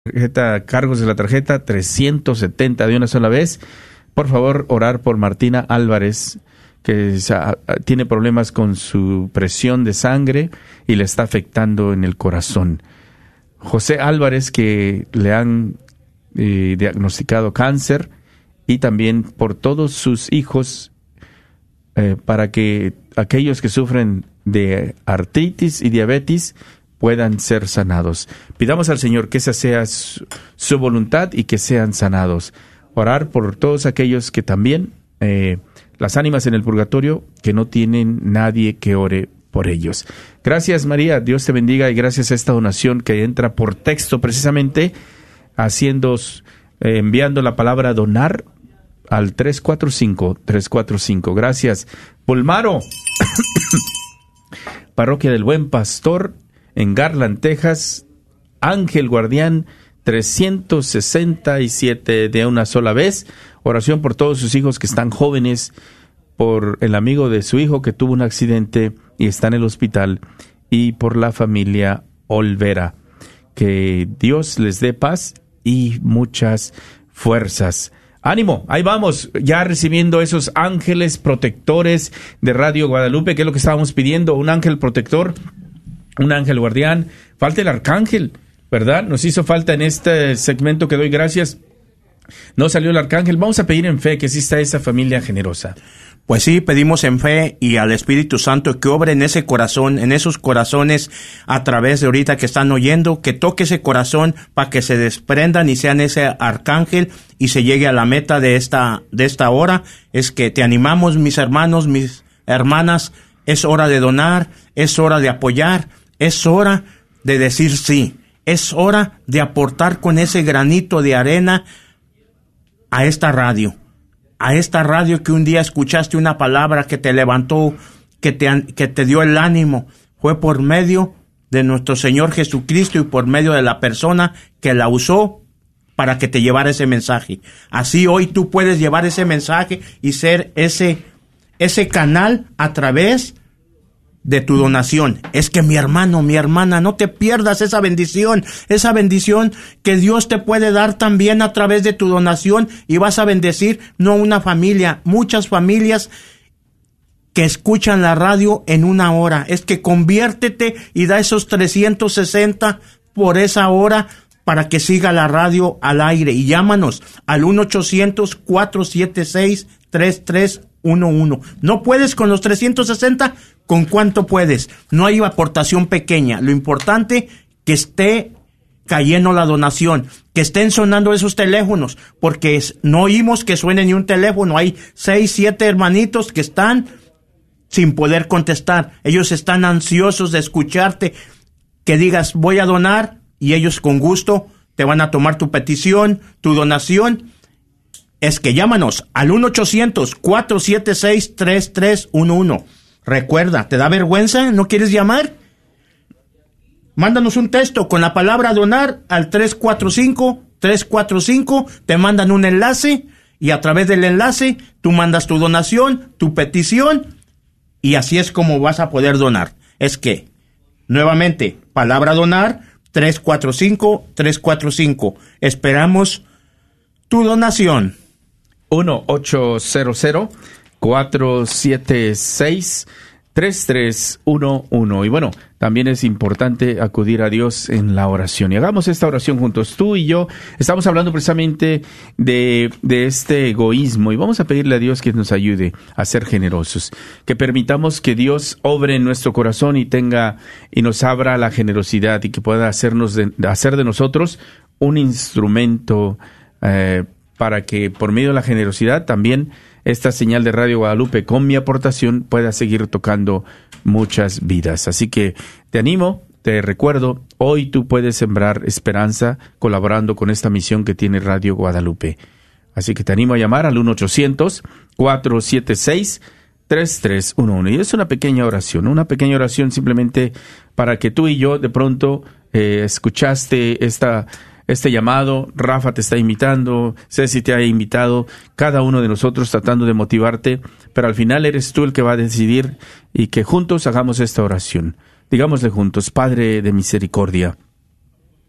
Cargos de la tarjeta 370 de una sola vez. Por favor, orar por Martina Álvarez, que tiene problemas con su presión de sangre y le está afectando en el corazón. José Álvarez, que le han diagnosticado cáncer, y también por todos sus hijos, para que aquellos que sufren de artritis y diabetes puedan ser sanados. Pidamos al Señor que esa sea su voluntad y que sean sanados. Orar por todos aquellos que también, las ánimas en el purgatorio, que no tienen nadie que ore por ellos. Gracias, María, Dios te bendiga, y gracias a esta donación que entra por texto, precisamente enviando la palabra donar al 345. Gracias. Pulmaro, Parroquia del Buen Pastor, en Garland, Texas, Ángel Guardián 367 de una sola vez. Oración por todos sus hijos que están jóvenes, por el amigo de su hijo que tuvo un accidente y está en el hospital, y por la familia Olvera. Que Dios les dé paz y muchas fuerzas. ¡Ánimo! Ahí vamos, ya recibiendo esos ángeles protectores de Radio Guadalupe, que es lo que estábamos pidiendo, un ángel protector, un ángel guardián. Falta el arcángel, ¿verdad? Nos hizo falta en este segmento que doy gracias. No salió el arcángel. Vamos a pedir en fe que exista esa familia generosa. Pues sí, pedimos en fe y al Espíritu Santo que obre en ese corazón, en esos corazones a través de ahorita que están oyendo, que toque ese corazón para que se desprendan y sean ese arcángel y se llegue a la meta de esta hora. Es que te animamos, mis hermanos, mis hermanas, es hora de donar, es hora de apoyar, es hora de decir sí, es hora de aportar con ese granito de arena a esta radio que un día escuchaste una palabra que te levantó, que te dio el ánimo. Fue por medio de nuestro Señor Jesucristo y por medio de la persona que la usó para que te llevara ese mensaje. Así hoy tú puedes llevar ese mensaje y ser ese canal a través de tu donación. Es que mi hermano, mi hermana, no te pierdas esa bendición que Dios te puede dar también a través de tu donación, y vas a bendecir no una familia, muchas familias que escuchan la radio en una hora. Es que conviértete y da esos 360 por esa hora para que siga la radio al aire, y llámanos al 1-800-476-3311. ¿No puedes con los 360? ¿Con cuánto puedes? No hay aportación pequeña. Lo importante que esté cayendo la donación, que estén sonando esos teléfonos, porque no oímos que suene ni un teléfono. Hay 6, 7 hermanitos que están sin poder contestar. Ellos están ansiosos de escucharte, que digas voy a donar, y ellos con gusto te van a tomar tu petición, tu donación. Es que llámanos al 1-800-476-3311. Recuerda, ¿te da vergüenza? ¿No quieres llamar? Mándanos un texto con la palabra donar al 345, te mandan un enlace, y a través del enlace tú mandas tu donación, tu petición, y así es como vas a poder donar. Es que, nuevamente, palabra donar, 345. Esperamos tu donación. 1-800-476-3311. Y bueno, también es importante acudir a Dios en la oración. Y hagamos esta oración juntos. Tú y yo estamos hablando precisamente de este egoísmo, y vamos a pedirle a Dios que nos ayude a ser generosos, que permitamos que Dios obre en nuestro corazón y nos abra la generosidad, y que pueda hacer de nosotros un instrumento para que por medio de la generosidad también esta señal de Radio Guadalupe con mi aportación pueda seguir tocando muchas vidas. Así que te animo, te recuerdo, hoy tú puedes sembrar esperanza colaborando con esta misión que tiene Radio Guadalupe. Así que te animo a llamar al 1-800-476-3311. Y es una pequeña oración simplemente para que tú y yo de pronto escuchaste este llamado, Rafa te está invitando, Ceci te ha invitado, cada uno de nosotros tratando de motivarte, pero al final eres tú el que va a decidir, y que juntos hagamos esta oración. Digámosle juntos: Padre de misericordia,